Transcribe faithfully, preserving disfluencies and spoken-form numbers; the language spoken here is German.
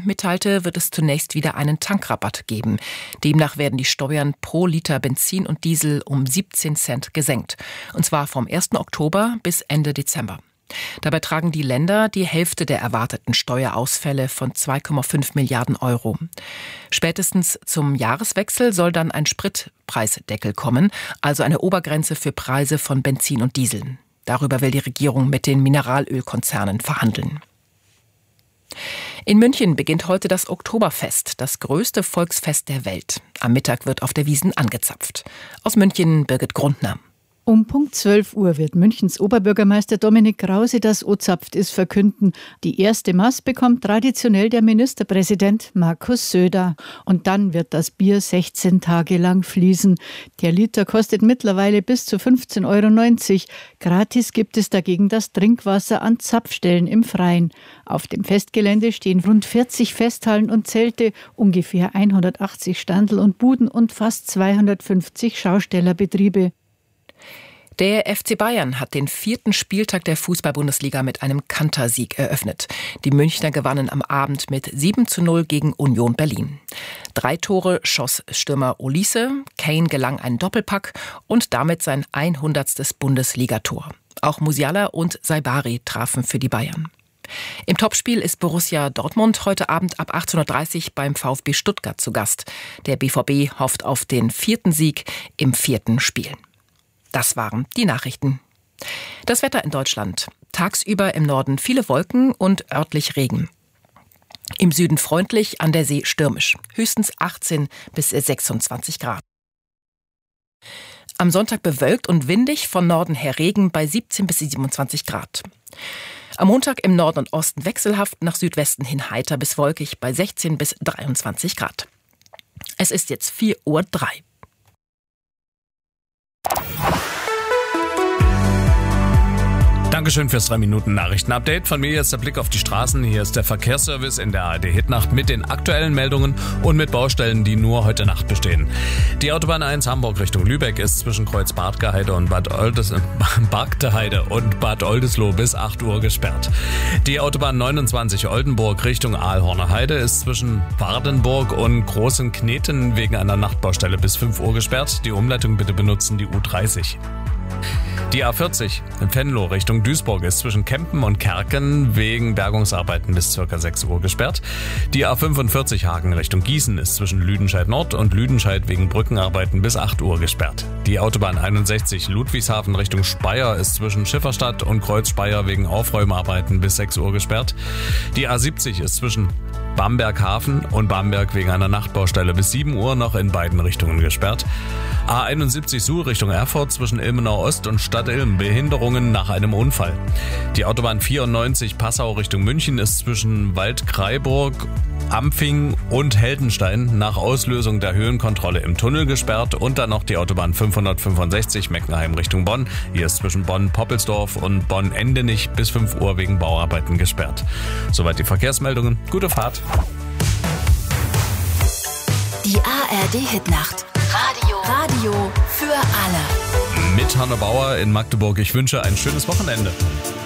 mitteilte, wird es zunächst wieder einen Tankrabatt geben. Demnach werden die Steuern pro Liter Benzin und Diesel um siebzehn Cent gesenkt. Und zwar vom ersten Oktober bis Ende Dezember. Dabei tragen die Länder die Hälfte der erwarteten Steuerausfälle von zwei Komma fünf Milliarden Euro. Spätestens zum Jahreswechsel soll dann ein Spritpreisdeckel kommen, also eine Obergrenze für Preise von Benzin und Diesel. Darüber will die Regierung mit den Mineralölkonzernen verhandeln. In München beginnt heute das Oktoberfest, das größte Volksfest der Welt. Am Mittag wird auf der Wiesn angezapft. Aus München Birgit Grundner. Um Punkt zwölf Uhr wird Münchens Oberbürgermeister Dominik Krause das O-Zapft ist verkünden. Die erste Maß bekommt traditionell der Ministerpräsident Markus Söder. Und dann wird das Bier sechzehn Tage lang fließen. Der Liter kostet mittlerweile bis zu fünfzehn Euro neunzig. Gratis gibt es dagegen das Trinkwasser an Zapfstellen im Freien. Auf dem Festgelände stehen rund vierzig Festhallen und Zelte, ungefähr hundertachtzig Standel und Buden und fast zweihundertfünfzig Schaustellerbetriebe. Der F C Bayern hat den vierten Spieltag der Fußball-Bundesliga mit einem Kantersieg eröffnet. Die Münchner gewannen am Abend mit sieben zu null gegen Union Berlin. Drei Tore schoss Stürmer Olise, Kane gelang ein Doppelpack und damit sein hundertstes Bundesligator. Auch Musiala und Saibari trafen für die Bayern. Im Topspiel ist Borussia Dortmund heute Abend ab achtzehn Uhr dreißig beim VfB Stuttgart zu Gast. Der B V B hofft auf den vierten Sieg im vierten Spiel. Das waren die Nachrichten. Das Wetter in Deutschland. Tagsüber im Norden viele Wolken und örtlich Regen. Im Süden freundlich, an der See stürmisch. Höchstens achtzehn bis sechsundzwanzig Grad. Am Sonntag bewölkt und windig, von Norden her Regen bei siebzehn bis siebenundzwanzig Grad. Am Montag im Norden und Osten wechselhaft, nach Südwesten hin heiter bis wolkig bei sechzehn bis dreiundzwanzig Grad. Es ist jetzt vier Uhr drei. Dankeschön fürs drei Minuten Nachrichten-Update. Von mir jetzt der Blick auf die Straßen. Hier ist der Verkehrsservice in der A R D-Hitnacht mit den aktuellen Meldungen und mit Baustellen, die nur heute Nacht bestehen. Die Autobahn eins Hamburg Richtung Lübeck ist zwischen Kreuz Bargteheide und Bad Oldes, Bargteheide und Bad Oldesloe bis acht Uhr gesperrt. Die Autobahn neunundzwanzig Oldenburg Richtung Aalhorner Heide ist zwischen Wardenburg und Großen Kneten wegen einer Nachtbaustelle bis fünf Uhr gesperrt. Die Umleitung bitte benutzen die U dreißig. Die A vierzig in Venlo Richtung Duisburg ist zwischen Kempen und Kerken wegen Bergungsarbeiten bis ca. sechs Uhr gesperrt. Die A fünfundvierzig Hagen Richtung Gießen ist zwischen Lüdenscheid Nord und Lüdenscheid wegen Brückenarbeiten bis acht Uhr gesperrt. Die Autobahn einundsechzig Ludwigshafen Richtung Speyer ist zwischen Schifferstadt und Kreuz Speyer wegen Aufräumarbeiten bis sechs Uhr gesperrt. Die A siebzig ist zwischen Bamberg-Hafen und Bamberg wegen einer Nachtbaustelle bis sieben Uhr noch in beiden Richtungen gesperrt. A einundsiebzig Suhl Richtung Erfurt zwischen Ilmenau Ost und Stadt Ilm, Behinderungen nach einem Unfall. Die Autobahn vierundneunzig Passau Richtung München ist zwischen Waldkraiburg, Ampfing und Heldenstein nach Auslösung der Höhenkontrolle im Tunnel gesperrt und dann noch die Autobahn fünfhundertfünfundsechzig Meckenheim Richtung Bonn. Hier ist zwischen Bonn-Poppelsdorf und Bonn-Endenich bis fünf Uhr wegen Bauarbeiten gesperrt. Soweit die Verkehrsmeldungen. Gute Fahrt. Die A R D-Hitnacht. Radio. Radio für alle. Mit Hanne Bauer in Magdeburg. Ich wünsche ein schönes Wochenende.